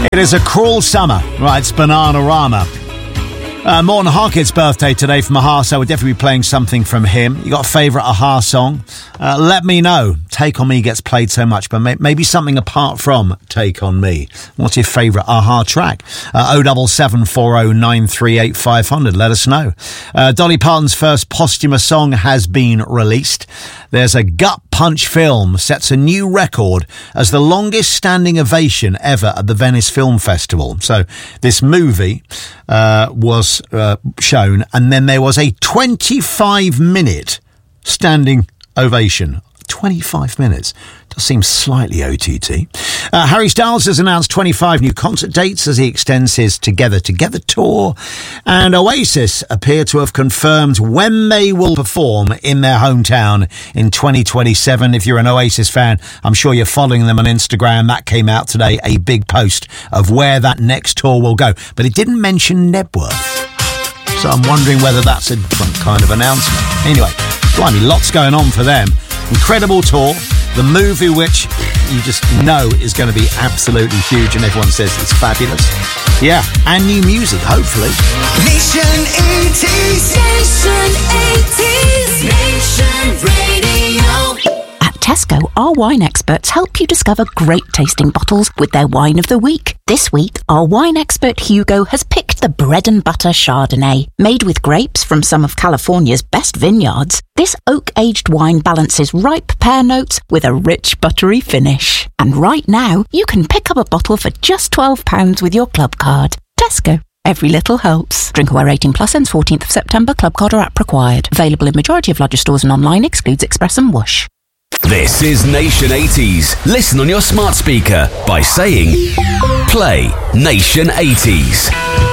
It is a cruel summer, writes Bananarama. Morton Harkett's birthday today from Aha, so we'll definitely be playing something from him. You got a favourite Aha song? Let me know. Take On Me gets played so much, but maybe something apart from Take On Me. What's your favourite Aha track? 07740 938 500. Let us know. Dolly Parton's first posthumous song has been released. There's a gut punch film sets a new record as the longest standing ovation ever at the Venice Film Festival. So this movie was shown, and then there was a 25-minute standing ovation. 25 minutes. Does seem slightly OTT. Harry Styles has announced 25 new concert dates as he extends his Together tour. And Oasis appear to have confirmed when they will perform in their hometown in 2027. If you're an Oasis fan, I'm sure you're following them on Instagram. That came out today, a big post of where that next tour will go. But it didn't mention Nebworth. So I'm wondering whether that's a different kind of announcement. Anyway, blimey, lots going on for them. Incredible tour. The movie, which you just know is going to be absolutely huge, and everyone says it's fabulous. Yeah, and new music, hopefully. Nation 80s. Nation 80s. Nation Radio. At Tesco, our wine experts help you discover great tasting bottles with their wine of the week. This week, our wine expert Hugo has picked the Bread and Butter Chardonnay. Made with grapes from some of California's best vineyards, this oak-aged wine balances ripe pear notes with a rich, buttery finish. And right now, you can pick up a bottle for just £12 with your club card. Tesco. Every little helps. Drinkaware 18 plus ends 14th of September. Club card or app required. Available in majority of larger stores and online. Excludes Express and Whoosh. This is Nation 80s. Listen on your smart speaker by saying, play Nation 80s.